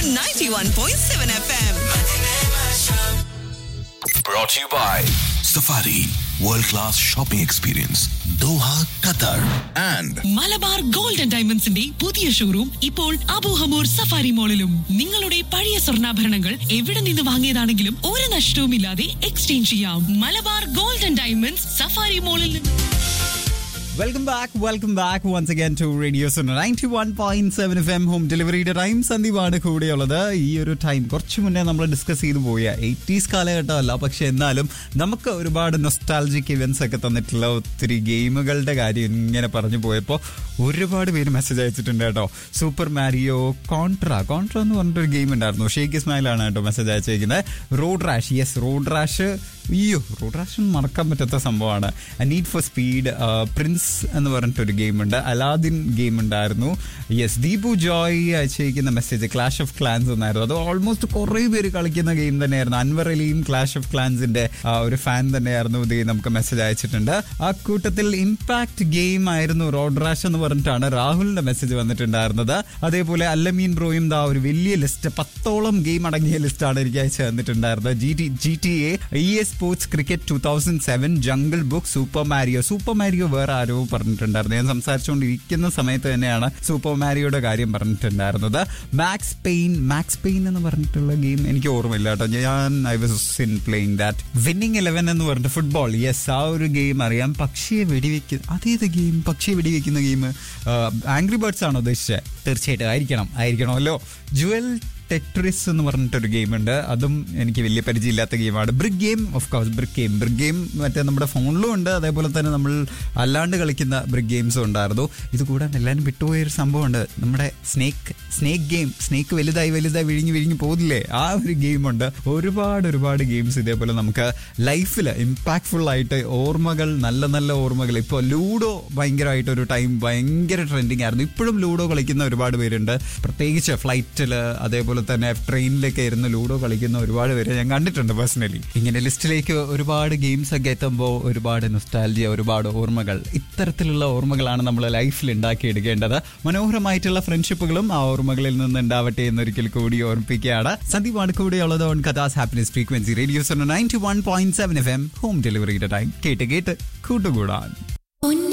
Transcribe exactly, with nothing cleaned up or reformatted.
on ninety-one point seven F M. Brought to you by Safari World Class Shopping Experience Doha, Qatar and Malabar gold and ഡയമണ്ട്സിന്റെ പുതിയ showroom ഇപ്പോൾ Abu Hamour safari മോളിലും. നിങ്ങളുടെ പഴയ സ്വർണ്ണാഭരണങ്ങൾ എവിടെ നിന്ന് വാങ്ങിയതാണെങ്കിലും ഒരു നഷ്ടവുമില്ലാതെ എക്സ്ചേഞ്ച് ചെയ്യാം. Malabar gold and diamonds safari മോളിൽ നിന്ന്. Welcome back, welcome back once again to Radio Sona ninety-one point seven F M home delivery time. സന്ദീപാണ് കൂടെയുള്ളത്. ഈ ഒരു ടൈം കുറച്ച് മുന്നേ നമ്മൾ ഡിസ്കസ് ചെയ്തു പോയ എയ്റ്റീസ് കാലഘട്ടമല്ല, പക്ഷെ എന്നാലും നമുക്ക് ഒരുപാട് നൊസ്റ്റാൾജിക് ഇവന്റ്സ് ഒക്കെ തന്നിട്ടുള്ള ഒത്തിരി ഗെയിമുകളുടെ കാര്യം ഇങ്ങനെ പറഞ്ഞു പോയപ്പോൾ ഒരുപാട് പേര് മെസ്സേജ് അയച്ചിട്ടുണ്ട് കേട്ടോ. സൂപ്പർ മാരിയോ, കോൺട്ര കോൺട്ര എന്ന് പറഞ്ഞിട്ടൊരു ഗെയിം ഉണ്ടായിരുന്നു. ഷെയ്ഖ് ഇസ്മായിലാണ് കേട്ടോ മെസ്സേജ് അയച്ചിരിക്കുന്നത്. Road rash, yes road rash, അയ്യോ റോഡ് റാഷ് മറക്കാൻ പറ്റാത്ത സംഭവമാണ്. നീഡ് ഫോർ സ്പീഡ്, പ്രിൻസ് എന്ന് പറഞ്ഞിട്ടൊരു ഗെയിം ഉണ്ട്. അലാദിൻ ഗെയിം ഉണ്ടായിരുന്നു. Yes Deepu Joy അയച്ചിരിക്കുന്ന message clash of clans എന്നായിരുന്നു. അത് ഓൾമോസ്റ്റ് കുറേ പേര് കളിക്കുന്ന ഗെയിം തന്നെയായിരുന്നു. അൻവർ അലിയും ക്ലാഷ് ഓഫ് ക്ലാൻസിന്റെ ഒരു ഫാൻ തന്നെയായിരുന്നു. ഇത് നമുക്ക് മെസ്സേജ് അയച്ചിട്ടുണ്ട്. ആ കൂട്ടത്തിൽ ഇമ്പാക്ട് ഗെയിം ആയിരുന്നു റോഡ് റാഷ് എന്ന് പറഞ്ഞിട്ടാണ് രാഹുലിന്റെ മെസ്സേജ് വന്നിട്ടുണ്ടായിരുന്നത്. അതേപോലെ അല്ലമീൻ ബ്രോയും ദാ ഒരു വലിയ ലിസ്റ്റ്, പത്തോളം ഗെയിം അടങ്ങിയ ലിസ്റ്റാണ് എനിക്ക് അയച്ചു തന്നിട്ടുണ്ടായിരുന്നത്. G T G T A, E A sports cricket two thousand seven, jungle book, super Mario. Super Mario വേറെ ആരോ പറഞ്ഞിട്ടുണ്ടായിരുന്നു. ഞാൻ സംസാരിച്ചുകൊണ്ടിരിക്കുന്ന സമയത്ത് തന്നെയാണ് സൂപ്പർ മാരിയോയുടെ കാര്യം പറഞ്ഞിട്ടുണ്ടായിരുന്നത്. മാക്സ് പെയിൻ, മാക്സ് പെയിൻ എന്ന് പറഞ്ഞിട്ടുള്ള ഗെയിം എനിക്ക് ഓർമ്മയില്ല കേട്ടോ. ഞാൻ I was in playing that. Winning Eleven എന്ന് പറഞ്ഞിട്ട് ഫുട്ബോൾ, യെസ് ആ ഒരു ഗെയിം അറിയാം. പക്ഷിയെ വെടിവെക്കുന്ന അതേത് ഗെയിം? പക്ഷിയെ വെടിവെക്കുന്ന ഗെയിം ആംഗ്രി ബേർഡ്സ് ആണോ ഉദ്ദേശിച്ചത്? തീർച്ചയായിട്ടും ആയിരിക്കണം ആയിരിക്കണമല്ലോ. ജുവൽ ടെട്രിസ് എന്ന് പറഞ്ഞിട്ടൊരു ഗെയിമുണ്ട്. അതും എനിക്ക് വലിയ പരിചയമില്ലാത്ത ഗെയിമാണ്. Brick game, of course brick game. Brick game മറ്റേ നമ്മുടെ ഫോണിലും ഉണ്ട്, അതേപോലെ തന്നെ നമ്മൾ അല്ലാണ്ട് കളിക്കുന്ന ബ്രിക്ക് ഗെയിംസും ഉണ്ടായിരുന്നു. ഇത് കൂടാതെ എല്ലാവരും വിട്ടുപോയൊരു സംഭവമുണ്ട്, നമ്മുടെ സ്നേക്ക് സ്നേക്ക് ഗെയിം. സ്നേക്ക് വലുതായി വലുതായി വിഴിഞ്ഞ് വിഴിഞ്ഞ് പോകുന്നില്ലേ, ആ ഒരു ഗെയിമുണ്ട്. ഒരുപാട് ഒരുപാട് ഗെയിംസ് ഇതേപോലെ നമുക്ക് ലൈഫിൽ ഇമ്പാക്ട്ഫുൾ ആയിട്ട് ഓർമ്മകൾ, നല്ല നല്ല ഓർമ്മകൾ. ഇപ്പോൾ ലൂഡോ ഭയങ്കരമായിട്ടൊരു ടൈം ഭയങ്കര ട്രെൻഡിങ് ആയിരുന്നു. ഇപ്പോഴും ലൂഡോ കളിക്കുന്ന ഒരുപാട് പേരുണ്ട്, പ്രത്യേകിച്ച് ഫ്ലൈറ്റിൽ അതേപോലെ തന്നെ ട്രെയിനിലൊക്കെ ഇരുന്ന് ലൂഡോ കളിക്കുന്ന ഒരുപാട് പേര് ഞാൻ കണ്ടിട്ടുണ്ട് പേഴ്സണലി. ഇങ്ങനെ ലിസ്റ്റിലേക്ക് ഒരുപാട് ഗെയിംസ് ഒക്കെ എത്തുമ്പോൾ ഒരുപാട് നൊസ്റ്റാൾജിയ, ഒരുപാട് ഓർമ്മകൾ. ഇത്തരത്തിലുള്ള ഓർമ്മകളാണ് നമ്മൾ ലൈഫിൽ ഉണ്ടാക്കിയെടുക്കേണ്ടത്. മനോഹരമായിട്ടുള്ള ഫ്രണ്ട്ഷിപ്പുകളും ആ ഓർമ്മകളിൽ നിന്ന് ഉണ്ടാവട്ടെ എന്നൊരിക്കൽ കൂടി ഓർമ്മിപ്പിക്കുകയാണ്. സന്ദീപാണ് കൂടെയുള്ളത് on കഥാസ് happiness frequency radio സോണ ninety one point seven F M home ഡെലിവറിയുടെ ടൈം. കേട്ട് കേട്ട് കൂട്ടുകൂടാൻ.